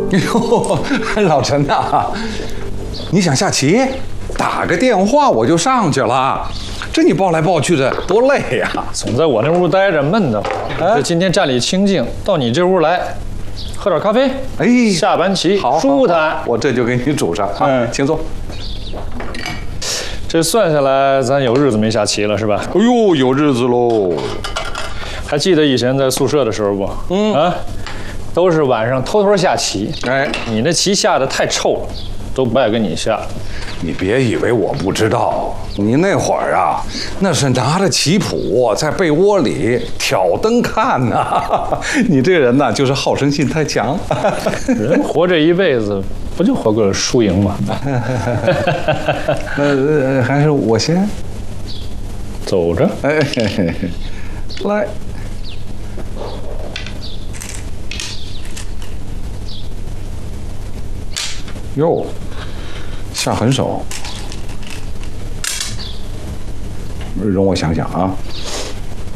哎呦，老陈呐，你想下棋？打个电话我就上去了。这你抱来抱去的多累呀！ 总在我那屋待着闷得慌。这今天站里清静，到你这屋来，喝点咖啡。 哎， 下盘棋好， 舒坦。 我这就给你煮上啊，请坐。 这算下来，咱有日子没下棋了，是吧？ 哎呦，有日子喽！ 还记得以前在宿舍的时候不？都是晚上偷偷下棋。 哎， 你那棋下的太臭了，都不爱跟你下。 你别以为我不知道，你那会儿啊，那是拿着棋谱在被窝里挑灯看呐。你这个人呐，就是好胜心太强。 人活这一辈子，不就活个输赢吗？ 还是我先走着。 哎，来。哟，下狠手，容我想想啊。